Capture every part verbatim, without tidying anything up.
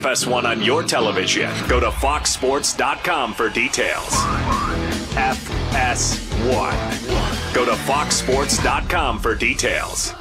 F S one on your television. Go to fox sports dot com for details. F S one. Go to fox sports dot com for details.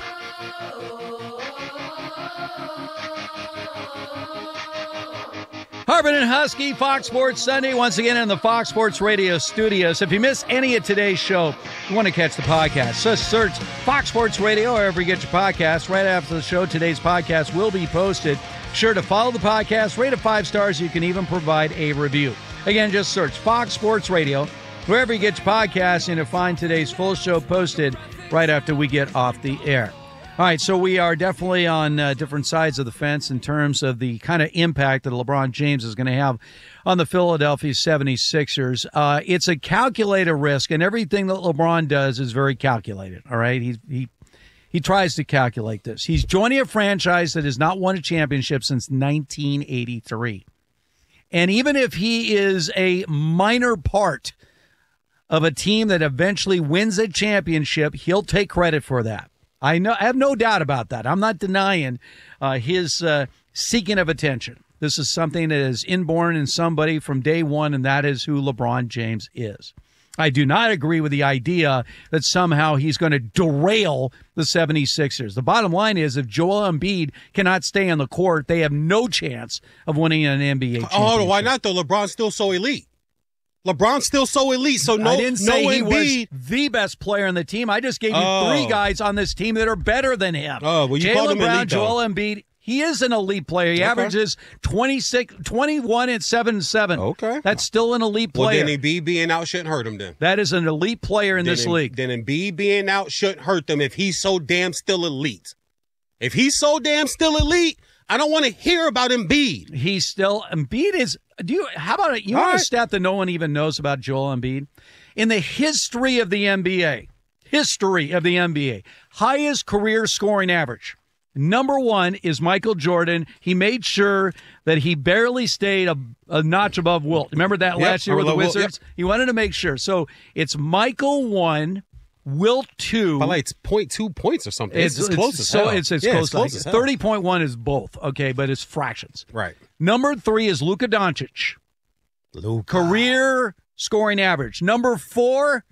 Harvard and Husky, Fox Sports Sunday, once again in the Fox Sports Radio studios. If you miss any of today's show, you want to catch the podcast. Just search Fox Sports Radio wherever you get your podcasts. Right after the show, today's podcast will be posted. Sure to follow the podcast, rate it five stars. You can even provide a review. Again, just search Fox Sports Radio wherever you get your podcasts, and you'll find today's full show posted right after we get off the air. All right, so we are definitely on uh, different sides of the fence in terms of the kind of impact that LeBron James is going to have on the Philadelphia seventy-sixers. Uh, it's a calculated risk, and everything that LeBron does is very calculated, all right? He, he, he tries to calculate this. He's joining a franchise that has not won a championship since nineteen eighty-three. And even if he is a minor part of a team that eventually wins a championship, he'll take credit for that. I know. I have no doubt about that. I'm not denying uh, his uh, seeking of attention. This is something that is inborn in somebody from day one, and that is who LeBron James is. I do not agree with the idea that somehow he's going to derail the seventy-sixers. The bottom line is if Joel Embiid cannot stay on the court, they have no chance of winning an N B A championship. Oh, why not, though? LeBron's still so elite. LeBron's still so elite, so no, I didn't say no he Embiid. was the best player on the team. I just gave you Oh. three guys on this team that are better than him. Oh, well, you called Jaylen him Brown, elite, though. Joel Embiid. He is an elite player. He Okay. averages twenty-six, twenty-one and seven and seven. Okay. That's still an elite Well, player. then Embiid being out shouldn't hurt him then. That is an elite player in then this Em- league. Then Embiid being out shouldn't hurt them if he's so damn still elite. If he's so damn still elite, I don't want to hear about Embiid. He's still Embiid is. Do you? How about it? You All want a right. stat that no one even knows about Joel Embiid? In the history of the N B A, history of the N B A, highest career scoring average. Number one is Michael Jordan. He made sure that he barely stayed a, a notch above Wilt. Remember that Yep, last year with the Wilt, yep. Wizards? He wanted to make sure. So it's Michael one, Wilt two. By like it's point two points or something. It's, it's, close as so hell. it's, it's yeah, close, it's close like as hell. thirty point one is both, okay, but it's fractions. Right. Number three is Luka Doncic. Luka. Career scoring average. Number four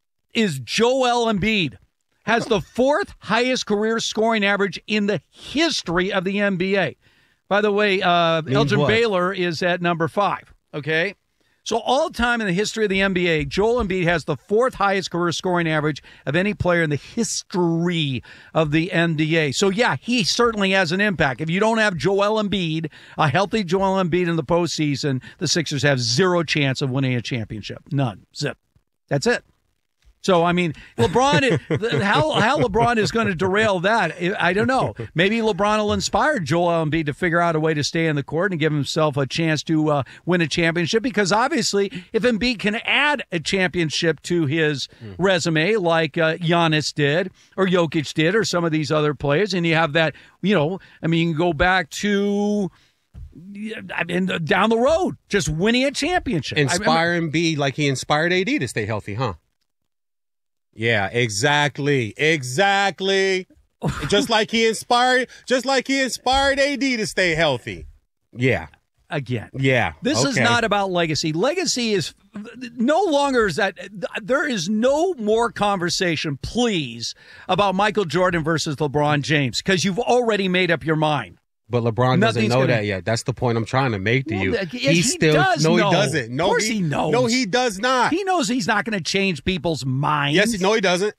is Joel Embiid. Has the fourth highest career scoring average in the history of the N B A. By the way, uh, Elgin what? Baylor is at number five, okay? So all time in the history of the N B A, Joel Embiid has the fourth highest career scoring average of any player in the history of the N B A. So, yeah, he certainly has an impact. If you don't have Joel Embiid, a healthy Joel Embiid in the postseason, the Sixers have zero chance of winning a championship. None. Zip. That's it. So, I mean, LeBron, how how LeBron is going to derail that, I don't know. Maybe LeBron will inspire Joel Embiid to figure out a way to stay in the court and give himself a chance to uh, win a championship, because obviously if Embiid can add a championship to his mm. resume like uh, Giannis did or Jokic did or some of these other players, and you have that, you know, I mean, you can go back to I mean, down the road, just winning a championship. Inspire I mean, Embiid like he inspired A D to stay healthy, huh? Yeah, exactly. Exactly. just like he inspired just like he inspired A D to stay healthy. Yeah. Again. Yeah. This okay. is not about legacy. Legacy is no longer is that there is no more conversation, please, about Michael Jordan versus LeBron James, because you've already made up your mind. But LeBron Nothing's doesn't know gonna... that yet. That's the point I'm trying to make to well, you. Yes, he he still does no, know. he doesn't. No, of course he, he knows. No, he does not. He knows he's not going to change people's minds. Yes, no, he doesn't.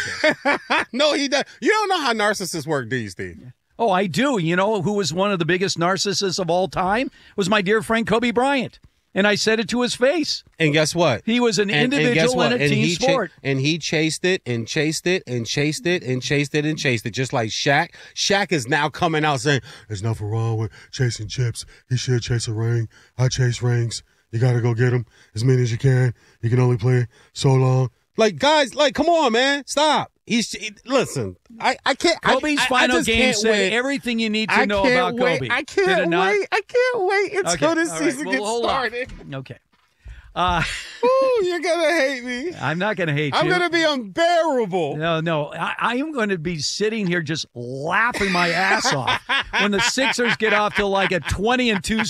no, he does. You don't know how narcissists work, do you, Steve? Oh, I do. You know who was one of the biggest narcissists of all time? Was my dear friend Kobe Bryant. And I said it to his face. And guess what? He was an and, individual and in a and team he sport. Cha- and he chased it and chased it and chased it and chased it and chased it, just like Shaq. Shaq is now coming out saying, there's nothing wrong with chasing chips. He should chase a ring. I chase rings. You got to go get them as many as you can. You can only play so long. Like, guys, like, come on, man. Stop. He's he, Listen, I, I can't. Kobe's I, final I just game can't said wait. everything you need to I know can't about wait. Kobe. I Did it can't not? wait. I can't wait until Okay, this all right. season Well, gets hold started. on. Okay. Uh, Ooh, you're gonna hate me. I'm not going to hate I'm you. I'm gonna be unbearable. No, no. I, I am going to be sitting here just laughing my ass off when the Sixers get off to like a twenty and two